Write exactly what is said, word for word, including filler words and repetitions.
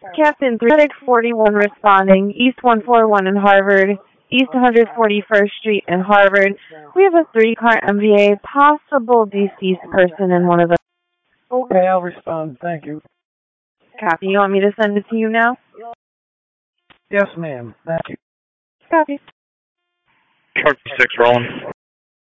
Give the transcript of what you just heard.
Captain three forty-one responding, East one forty-one in Harvard, East one forty-first Street in Harvard. We have a three-car M V A, possible deceased person in one of the... Okay, I'll respond. Thank you. Copy. You want me to send it to you now? Yes, ma'am. Thank you. Copy. Truck six rolling.